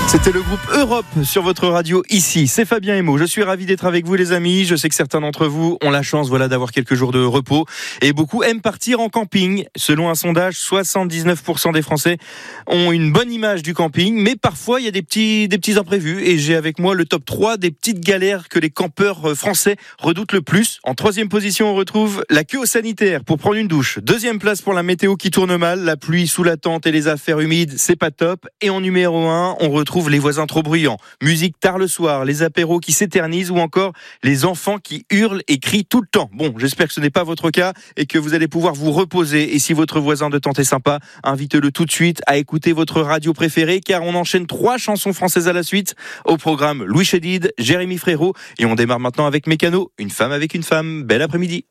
C'était le groupe Europe sur votre radio ici. C'est Fabien Emo. Je suis ravi d'être avec vous les amis. Je sais que certains d'entre vous ont la chance d'avoir quelques jours de repos et beaucoup aiment partir en camping. Selon un sondage, 79% des Français ont une bonne image du camping, mais parfois il y a des petits imprévus et j'ai avec moi le top 3 des petites galères que les campeurs français redoutent le plus. En troisième position, on retrouve la queue au sanitaire pour prendre une douche. Deuxième place pour la météo qui tourne mal, la pluie sous la tente et les affaires humides, c'est pas top. Et en numéro 1, on retrouve les voisins trop bruyants, musique tard le soir, les apéros qui s'éternisent ou encore les enfants qui hurlent et crient tout le temps. Bon, j'espère que ce n'est pas votre cas et que vous allez pouvoir vous reposer. Et si votre voisin de tente est sympa, invitez-le tout de suite à écouter votre radio préférée car on enchaîne 3 chansons françaises à la suite. Au programme, Louis Chédid, Jérémy Frérot et on démarre maintenant avec Mécano, une femme avec une femme. Bel après-midi.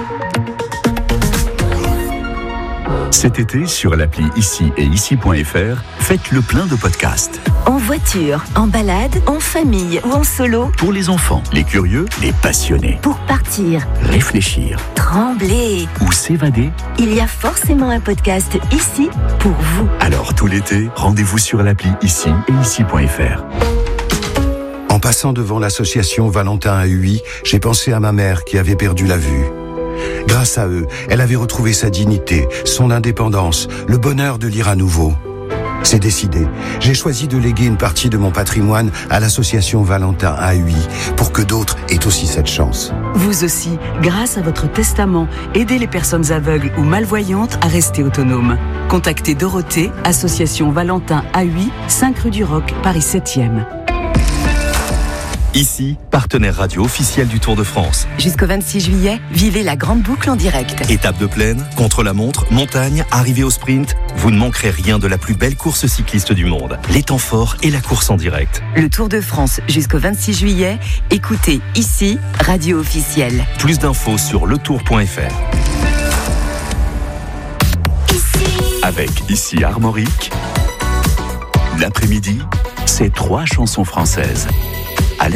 Cet été, sur l'appli Ici et Ici.fr, faites le plein de podcasts. En voiture, en balade, en famille ou en solo. Pour les enfants, les curieux, les passionnés. Pour partir, réfléchir, trembler ou s'évader. Il y a forcément un podcast ici pour vous. Alors tout l'été, rendez-vous sur l'appli Ici et Ici.fr. En passant devant l'association Valentin à Huy, j'ai pensé à ma mère qui avait perdu la vue. Grâce à eux, elle avait retrouvé sa dignité, son indépendance, le bonheur de lire à nouveau. C'est décidé. J'ai choisi de léguer une partie de mon patrimoine à l'association Valentin à Huy pour que d'autres aient aussi cette chance. Vous aussi, grâce à votre testament, aidez les personnes aveugles ou malvoyantes à rester autonomes. Contactez Dorothée, association Valentin à Huy, 5 rue du Roc, Paris 7e. Ici, partenaire radio officiel du Tour de France. Jusqu'au 26 juillet, vivez la grande boucle en direct. Étape de plaine, contre-la-montre, montagne, arrivée au sprint, vous ne manquerez rien de la plus belle course cycliste du monde. Les temps forts et la course en direct. Le Tour de France jusqu'au 26 juillet, écoutez Ici, radio officielle. Plus d'infos sur letour.fr. Avec Ici Armorique, l'après-midi, c'est 3 chansons françaises.